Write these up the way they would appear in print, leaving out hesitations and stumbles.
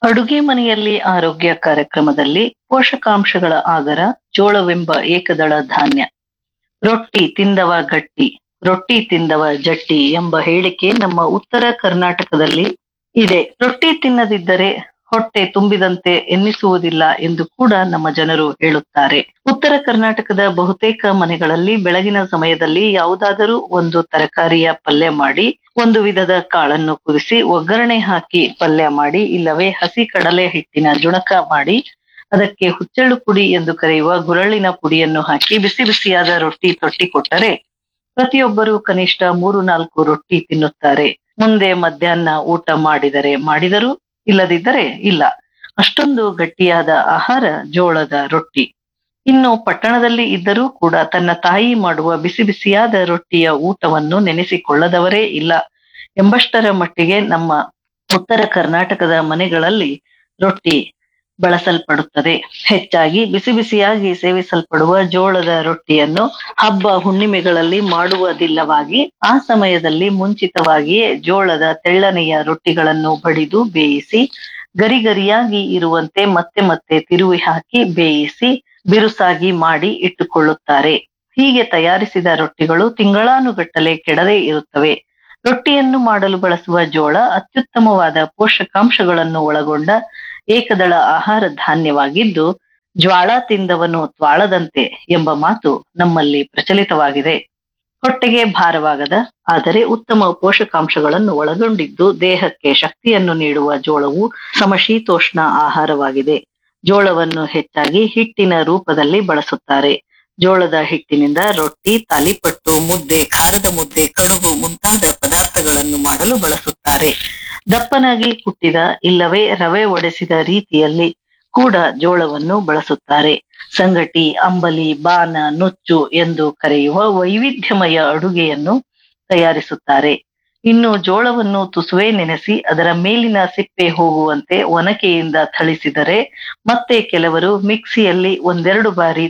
ಅಡುಗೆ ಮನೆಯಲ್ಲಿ ಆರೋಗ್ಯ ಕಾರ್ಯಕ್ರಮದಲ್ಲಿ ಪೋಷಕಾಂಶಗಳ ಆಗರ ಜೋಳವೆಂಬ ಏಕದಳ ಧಾನ್ಯ. ರೊಟ್ಟಿ ತಿಂದವ ಗಟ್ಟಿ, ರೊಟ್ಟಿ ತಿಂದವ ಜಟ್ಟಿ ಎಂಬ ಹೇಳಿಕೆ ನಮ್ಮ ಉತ್ತರ ಕರ್ನಾಟಕದಲ್ಲಿ ಇದೆ. ರೊಟ್ಟಿ ತಿನ್ನದಿದ್ದರೆ ಹೊಟ್ಟೆ ತುಂಬಿದಂತೆ ಎನ್ನಿಸುವುದಿಲ್ಲ ಎಂದು ಕೂಡ ನಮ್ಮ ಜನರು ಹೇಳುತ್ತಾರೆ. ಉತ್ತರ ಕರ್ನಾಟಕದ ಬಹುತೇಕ ಮನೆಗಳಲ್ಲಿ ಬೆಳಗಿನ ಸಮಯದಲ್ಲಿ ಯಾವುದಾದರೂ ಒಂದು ತರಕಾರಿಯ ಪಲ್ಯ ಮಾಡಿ, ಒಂದು ವಿಧದ ಕಾಳನ್ನು ಕುದಿಸಿ ಒಗ್ಗರಣೆ ಹಾಕಿ ಪಲ್ಯ ಮಾಡಿ, ಇಲ್ಲವೇ ಹಸಿ ಕಡಲೆ ಹಿಟ್ಟಿನ ಜುಣಕ ಮಾಡಿ ಅದಕ್ಕೆ ಹುಚ್ಚೆಳ್ಳು ಪುಡಿ ಎಂದು ಕರೆಯುವ ಗುರಳ್ಳಿನ ಪುಡಿಯನ್ನು ಹಾಕಿ ಬಿಸಿ ಬಿಸಿಯಾದ ರೊಟ್ಟಿ ತೊಟ್ಟಿಕೊಟ್ಟರೆ ಪ್ರತಿಯೊಬ್ಬರು ಕನಿಷ್ಠ 3-4 ರೊಟ್ಟಿ ತಿನ್ನುತ್ತಾರೆ. ಮುಂದೆ ಮಧ್ಯಾಹ್ನ ಊಟ ಮಾಡಿದರೂ ಇಲ್ಲದಿದ್ದರೆ ಇಲ್ಲ. ಅಷ್ಟೊಂದು ಗಟ್ಟಿಯಾದ ಆಹಾರ ಜೋಳದ ರೊಟ್ಟಿ. ಇನ್ನು ಪಟ್ಟಣದಲ್ಲಿ ಇದ್ದರೂ ಕೂಡ ತನ್ನ ತಾಯಿ ಮಾಡುವ ಬಿಸಿ ಬಿಸಿಯಾದ ರೊಟ್ಟಿಯ ಊಟವನ್ನು ನೆನೆಸಿಕೊಳ್ಳದವರೇ ಇಲ್ಲ ಎಂಬಷ್ಟರ ಮಟ್ಟಿಗೆ ನಮ್ಮ ಉತ್ತರ ಕರ್ನಾಟಕದ ಮನೆಗಳಲ್ಲಿ ರೊಟ್ಟಿ ಬಳಸಲ್ಪಡುತ್ತದೆ. ಹೆಚ್ಚಾಗಿ ಬಿಸಿ ಬಿಸಿಯಾಗಿ ಸೇವಿಸಲ್ಪಡುವ ಜೋಳದ ರೊಟ್ಟಿಯನ್ನು ಹಬ್ಬ ಹುಣ್ಣಿಮೆಗಳಲ್ಲಿ ಮಾಡುವುದಿಲ್ಲವಾಗಿ ಆ ಸಮಯದಲ್ಲಿ ಮುಂಚಿತವಾಗಿಯೇ ಜೋಳದ ತೆಳ್ಳನೆಯ ರೊಟ್ಟಿಗಳನ್ನು ಬಡಿದು ಬೇಯಿಸಿ ಗರಿಗರಿಯಾಗಿ ಇರುವಂತೆ ಮತ್ತೆ ಮತ್ತೆ ತಿರುವಿ ಹಾಕಿ ಬೇಯಿಸಿ ಬಿರುಸಾಗಿ ಮಾಡಿ ಇಟ್ಟುಕೊಳ್ಳುತ್ತಾರೆ. ಹೀಗೆ ತಯಾರಿಸಿದ ರೊಟ್ಟಿಗಳು ತಿಂಗಳಾನುಗಟ್ಟಲೆ ಕೆಡದೇ ಇರುತ್ತವೆ. ರೊಟ್ಟಿಯನ್ನು ಮಾಡಲು ಬಳಸುವ ಜೋಳ ಅತ್ಯುತ್ತಮವಾದ ಪೋಷಕಾಂಶಗಳನ್ನು ಒಳಗೊಂಡ ಏಕದಳ ಆಹಾರ ಧಾನ್ಯವಾಗಿದ್ದು, ಜ್ವಾಳ ತಿಂದವನು ತ್ವಾಳದಂತೆ ಎಂಬ ಮಾತು ನಮ್ಮಲ್ಲಿ ಪ್ರಚಲಿತವಾಗಿದೆ. ಹೊಟ್ಟೆಗೆ ಭಾರವಾಗದ ಆದರೆ ಉತ್ತಮ ಪೋಷಕಾಂಶಗಳನ್ನು ಒಳಗೊಂಡಿದ್ದು ದೇಹಕ್ಕೆ ಶಕ್ತಿಯನ್ನು ನೀಡುವ ಜೋಳವು ಸಮಶೀತೋಷ್ಣ ಆಹಾರವಾಗಿದೆ. ಜೋಳವನ್ನು ಹೆಚ್ಚಾಗಿ ಹಿಟ್ಟಿನ ರೂಪದಲ್ಲಿ ಬಳಸುತ್ತಾರೆ. ಜೋಳದ ಹಿಟ್ಟಿನಿಂದ ರೊಟ್ಟಿ, ತಾಲಿಪಟ್ಟು, ಮುದ್ದೆ, ಖಾರದ ಮುದ್ದೆ, ಕಡುಬು ಮುಂತಾದ ಪದಾರ್ಥಗಳನ್ನು ಮಾಡಲು ಬಳಸುತ್ತಾರೆ. ದಪ್ಪನಾಗಿ ಕುಟ್ಟಿದ ಇಲ್ಲವೇ ರವೆ ಒಡೆಸಿದ ರೀತಿಯಲ್ಲಿ ಕೂಡ ಜೋಳವನ್ನು ಬಳಸುತ್ತಾರೆ. ಸಂಗಟಿ, ಅಂಬಲಿ, ಬಾನ, ನುಚ್ಚು ಎಂದು ಕರೆಯುವ ವೈವಿಧ್ಯಮಯ ಅಡುಗೆಯನ್ನು ತಯಾರಿಸುತ್ತಾರೆ. ಇನ್ನು ಜೋಳವನ್ನು ತುಸುವೆ ನೆನೆಸಿ ಅದರ ಮೇಲಿನ ಸಿಪ್ಪೆ ಹೋಗುವಂತೆ ಒನಕೆಯಿಂದ ಥಳಿಸಿದರೆ ಮತ್ತೆ ಕೆಲವರು ಮಿಕ್ಸಿಯಲ್ಲಿ 1-2 ಬಾರಿ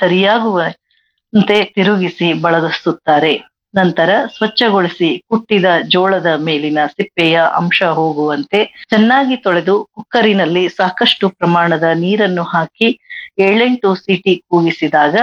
ತರಿಯಾಗುವಂತೆ ತಿರುಗಿಸಿ ಬಳಸುತ್ತಾರೆ. ನಂತರ ಸ್ವಚ್ಛಗೊಳಿಸಿ ಕುಟ್ಟಿದ ಜೋಳದ ಮೇಲಿನ ಸಿಪ್ಪೆಯ ಅಂಶ ಹೋಗುವಂತೆ ಚೆನ್ನಾಗಿ ತೊಳೆದು ಕುಕ್ಕರಿನಲ್ಲಿ ಸಾಕಷ್ಟು ಪ್ರಮಾಣದ ನೀರನ್ನು ಹಾಕಿ 7-8 ಸೀಟಿ ಕೂಗಿಸಿದಾಗ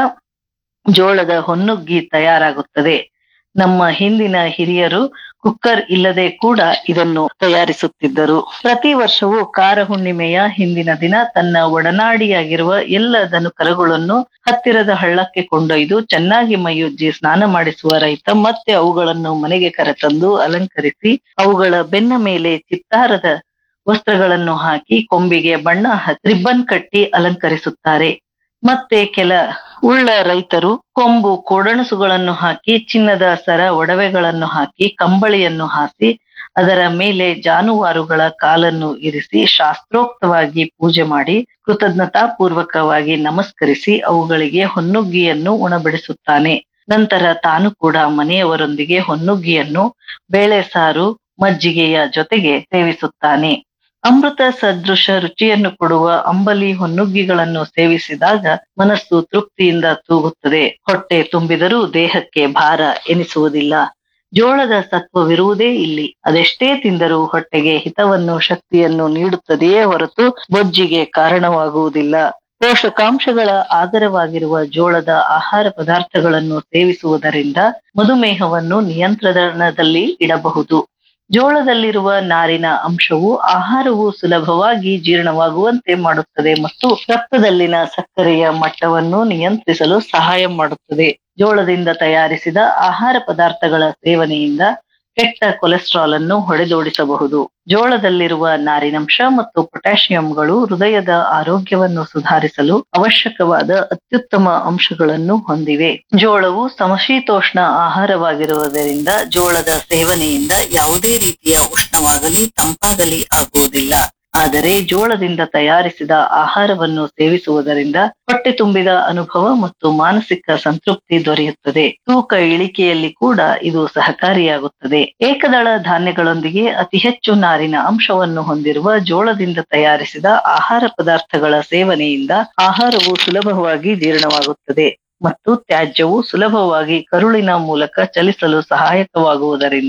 ಜೋಳದ ಹೊನ್ನುಗ್ಗಿ ತಯಾರಾಗುತ್ತದೆ. ನಮ್ಮ ಹಿಂದಿನ ಹಿರಿಯರು ಕುಕ್ಕರ್ ಇಲ್ಲದೆ ಕೂಡ ಇದನ್ನು ತಯಾರಿಸುತ್ತಿದ್ದರು. ಪ್ರತಿ ವರ್ಷವೂ ಕಾರ ಹುಣ್ಣಿಮೆಯ ಹಿಂದಿನ ದಿನ ತನ್ನ ಒಡನಾಡಿಯಾಗಿರುವ ಎಲ್ಲ ದನಕರುಗಳನ್ನು ಹತ್ತಿರದ ಹಳ್ಳಕ್ಕೆ ಕೊಂಡೊಯ್ದು ಚೆನ್ನಾಗಿ ಮೈಯುಜ್ಜಿ ಸ್ನಾನ ಮಾಡಿಸುವ ರೈತ ಮತ್ತೆ ಅವುಗಳನ್ನು ಮನೆಗೆ ಕರೆತಂದು ಅಲಂಕರಿಸಿ ಅವುಗಳ ಬೆನ್ನ ಮೇಲೆ ಚಿತ್ತಾರದ ವಸ್ತ್ರಗಳನ್ನು ಹಾಕಿ ಕೊಂಬಿಗೆ ಬಣ್ಣ ರಿಬ್ಬನ್ ಕಟ್ಟಿ ಅಲಂಕರಿಸುತ್ತಾರೆ. ಮತ್ತೆ ಕೆಲ ಉಳ್ಳ ರೈತರು ಕೊಂಬು ಕೋಡಣಸುಗಳನ್ನು ಹಾಕಿ ಚಿನ್ನದ ಸರ ಒಡವೆಗಳನ್ನು ಹಾಕಿ ಕಂಬಳಿಯನ್ನು ಹಾಸಿ ಅದರ ಮೇಲೆ ಜಾನುವಾರುಗಳ ಕಾಲನ್ನು ಇರಿಸಿ ಶಾಸ್ತ್ರೋಕ್ತವಾಗಿ ಪೂಜೆ ಮಾಡಿ ಕೃತಜ್ಞತಾಪೂರ್ವಕವಾಗಿ ನಮಸ್ಕರಿಸಿ ಅವುಗಳಿಗೆ ಹೊನ್ನುಗ್ಗಿಯನ್ನು ಉಣಬಡಿಸುತ್ತಾನೆ. ನಂತರ ತಾನು ಕೂಡ ಮನೆಯವರೊಂದಿಗೆ ಹೊನ್ನುಗ್ಗಿಯನ್ನು ಬೇಳೆ ಸಾರು ಮಜ್ಜಿಗೆಯ ಜೊತೆಗೆ ಸೇವಿಸುತ್ತಾನೆ. ಅಮೃತ ಸದೃಶ ರುಚಿಯನ್ನು ಕೊಡುವ ಅಂಬಲಿ ಹೊನ್ನುಗ್ಗಿಗಳನ್ನು ಸೇವಿಸಿದಾಗ ಮನಸ್ಸು ತೃಪ್ತಿಯಿಂದ ತೂಗುತ್ತದೆ. ಹೊಟ್ಟೆ ತುಂಬಿದರೂ ದೇಹಕ್ಕೆ ಭಾರ ಎನಿಸುವುದಿಲ್ಲ. ಜೋಳದ ಸತ್ವವಿರುವುದೇ ಇಲ್ಲಿ. ಅದೆಷ್ಟೇ ತಿಂದರೂ ಹೊಟ್ಟೆಗೆ ಹಿತವನ್ನು ಶಕ್ತಿಯನ್ನು ನೀಡುತ್ತದೆಯೇ ಹೊರತು ಬೊಜ್ಜಿಗೆ ಕಾರಣವಾಗುವುದಿಲ್ಲ. ಪೋಷಕಾಂಶಗಳ ಆಗರವಾಗಿರುವ ಜೋಳದ ಆಹಾರ ಪದಾರ್ಥಗಳನ್ನು ಸೇವಿಸುವುದರಿಂದ ಮಧುಮೇಹವನ್ನು ನಿಯಂತ್ರಣದಲ್ಲಿ ಇಡಬಹುದು. ಜೋಳದಲ್ಲಿರುವ ನಾರಿನ ಅಂಶವು ಆಹಾರವು ಸುಲಭವಾಗಿ ಜೀರ್ಣವಾಗುವಂತೆ ಮಾಡುತ್ತದೆ ಮತ್ತು ರಕ್ತದಲ್ಲಿನ ಸಕ್ಕರೆಯ ಮಟ್ಟವನ್ನು ನಿಯಂತ್ರಿಸಲು ಸಹಾಯ ಮಾಡುತ್ತದೆ. ಜೋಳದಿಂದ ತಯಾರಿಸಿದ ಆಹಾರ ಪದಾರ್ಥಗಳ ಸೇವನೆಯಿಂದ ಕೆಟ್ಟ ಕೊಲೆಸ್ಟ್ರಾಲ್ ಅನ್ನು ಹೊಡೆದೋಡಿಸಬಹುದು. ಜೋಳದಲ್ಲಿರುವ ನಾರಿನಂಶ ಮತ್ತು ಪೊಟ್ಯಾಷಿಯಂಗಳು ಹೃದಯದ ಆರೋಗ್ಯವನ್ನು ಸುಧಾರಿಸಲು ಅವಶ್ಯಕವಾದ ಅತ್ಯುತ್ತಮ ಅಂಶಗಳನ್ನು ಹೊಂದಿವೆ. ಜೋಳವು ಸಮಶೀತೋಷ್ಣ ಆಹಾರವಾಗಿರುವುದರಿಂದ ಜೋಳದ ಸೇವನೆಯಿಂದ ಯಾವುದೇ ರೀತಿಯ ಉಷ್ಣವಾಗಲಿ ತಂಪಾಗಲಿ ಆಗುವುದಿಲ್ಲ. ಆದರೆ ಜೋಳದಿಂದ ತಯಾರಿಸಿದ ಆಹಾರವನ್ನು ಸೇವಿಸುವುದರಿಂದ ಹೊಟ್ಟೆ ತುಂಬಿದ ಅನುಭವ ಮತ್ತು ಮಾನಸಿಕ ಸಂತೃಪ್ತಿ ದೊರೆಯುತ್ತದೆ. ತೂಕ ಇಳಿಕೆಯಲ್ಲಿ ಕೂಡ ಇದು ಸಹಕಾರಿಯಾಗುತ್ತದೆ. ಏಕದಳ ಧಾನ್ಯಗಳೊಂದಿಗೆ ಅತಿ ಹೆಚ್ಚು ನಾರಿನ ಅಂಶವನ್ನು ಹೊಂದಿರುವ ಜೋಳದಿಂದ ತಯಾರಿಸಿದ ಆಹಾರ ಪದಾರ್ಥಗಳ ಸೇವನೆಯಿಂದ ಆಹಾರವು ಸುಲಭವಾಗಿ ಜೀರ್ಣವಾಗುತ್ತದೆ ಮತ್ತು ತ್ಯಾಜ್ಯವು ಸುಲಭವಾಗಿ ಕರುಳಿನ ಮೂಲಕ ಚಲಿಸಲು ಸಹಾಯಕವಾಗುವುದರಿಂದ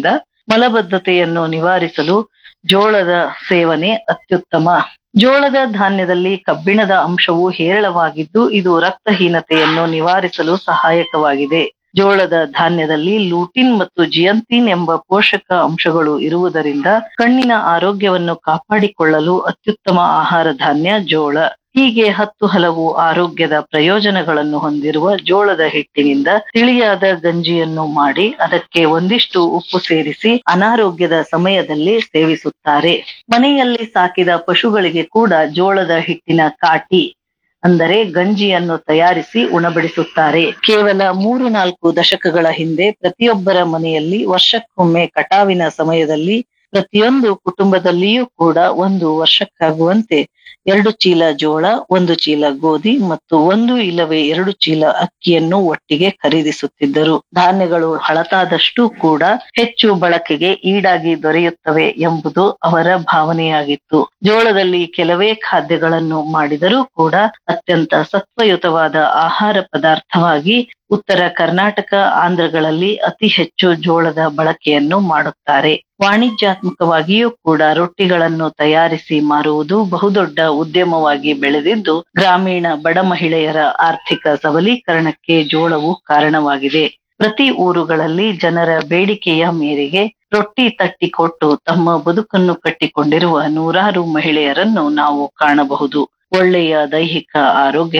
ಮಲಬದ್ಧತೆಯನ್ನು ನಿವಾರಿಸಲು ಜೋಳದ ಸೇವನೆ ಅತ್ಯುತ್ತಮ. ಜೋಳದ ಧಾನ್ಯದಲ್ಲಿ ಕಬ್ಬಿಣದ ಅಂಶವು ಹೇರಳವಾಗಿದ್ದು ಇದು ರಕ್ತಹೀನತೆಯನ್ನು ನಿವಾರಿಸಲು ಸಹಾಯಕವಾಗಿದೆ. ಜೋಳದ ಧಾನ್ಯದಲ್ಲಿ ಲೂಟಿನ್ ಮತ್ತು ಜಿಯಂತಿನ್ ಎಂಬ ಪೋಷಕ ಅಂಶಗಳು ಇರುವುದರಿಂದ ಕಣ್ಣಿನ ಆರೋಗ್ಯವನ್ನು ಕಾಪಾಡಿಕೊಳ್ಳಲು ಅತ್ಯುತ್ತಮ ಆಹಾರ ಧಾನ್ಯ ಜೋಳ. ಹೀಗೆ 10 ಹಲವು ಆರೋಗ್ಯದ ಪ್ರಯೋಜನಗಳನ್ನು ಹೊಂದಿರುವ ಜೋಳದ ಹಿಟ್ಟಿನಿಂದ ತಿಳಿಯಾದ ಗಂಜಿಯನ್ನು ಮಾಡಿ ಅದಕ್ಕೆ ಒಂದಿಷ್ಟು ಉಪ್ಪು ಸೇರಿಸಿ ಅನಾರೋಗ್ಯದ ಸಮಯದಲ್ಲಿ ಸೇವಿಸುತ್ತಾರೆ. ಮನೆಯಲ್ಲಿ ಸಾಕಿದ ಪಶುಗಳಿಗೆ ಕೂಡ ಜೋಳದ ಹಿಟ್ಟಿನ ಕಾಟಿ ಅಂದರೆ ಗಂಜಿಯನ್ನು ತಯಾರಿಸಿ ಉಣಬಡಿಸುತ್ತಾರೆ. ಕೇವಲ 3-4 ದಶಕಗಳ ಹಿಂದೆ ಪ್ರತಿಯೊಬ್ಬರ ಮನೆಯಲ್ಲಿ ವರ್ಷಕ್ಕೊಮ್ಮೆ ಕಟಾವಿನ ಸಮಯದಲ್ಲಿ ಪ್ರತಿಯೊಂದು ಕುಟುಂಬದಲ್ಲಿಯೂ ಕೂಡ 1 ವರ್ಷಕ್ಕಾಗುವಂತೆ 2 ಚೀಲ ಜೋಳ, 1 ಚೀಲ ಗೋಧಿ ಮತ್ತು 1 ಇಲ್ಲವೇ 2 ಚೀಲ ಅಕ್ಕಿಯನ್ನು ಒಟ್ಟಿಗೆ ಖರೀದಿಸುತ್ತಿದ್ದರು. ಧಾನ್ಯಗಳು ಹಳತಾದಷ್ಟು ಕೂಡ ಹೆಚ್ಚು ಬಳಕೆಗೆ ಈಡಾಗಿ ದೊರೆಯುತ್ತವೆ ಎಂಬುದು ಅವರ ಭಾವನೆಯಾಗಿತ್ತು. ಜೋಳದಲ್ಲಿ ಕೆಲವೇ ಖಾದ್ಯಗಳನ್ನು ಮಾಡಿದರೂ ಕೂಡ ಅತ್ಯಂತ ಸತ್ವಯುತವಾದ ಆಹಾರ ಪದಾರ್ಥವಾಗಿ ಉತ್ತರ ಕರ್ನಾಟಕ, ಆಂಧ್ರಗಳಲ್ಲಿ ಅತಿ ಹೆಚ್ಚು ಜೋಳದ ಬಳಕೆಯನ್ನು ಮಾಡುತ್ತಾರೆ. ವಾಣಿಜ್ಯಾತ್ಮಕವಾಗಿಯೂ ಕೂಡ ರೊಟ್ಟಿಗಳನ್ನು ತಯಾರಿಸಿ ಮಾರುವುದು ಬಹುದೊಡ್ಡ ಉದ್ಯಮವಾಗಿ ಬೆಳೆದಿದ್ದು ಗ್ರಾಮೀಣ ಬಡ ಮಹಿಳೆಯರ ಆರ್ಥಿಕ ಸಬಲೀಕರಣಕ್ಕೆ ಜೋಳವು ಕಾರಣವಾಗಿದೆ. ಪ್ರತಿ ಊರುಗಳಲ್ಲಿ ಜನರ ಬೇಡಿಕೆಯ ಮೇರೆಗೆ ರೊಟ್ಟಿ ತಟ್ಟಿ ಕೊಟ್ಟು ತಮ್ಮ ಬದುಕನ್ನು ಕಟ್ಟಿಕೊಂಡಿರುವ ನೂರಾರು ಮಹಿಳೆಯರನ್ನು ನಾವು ಕಾಣಬಹುದು. ಒಳ್ಳೆಯ ದೈಹಿಕ ಆರೋಗ್ಯ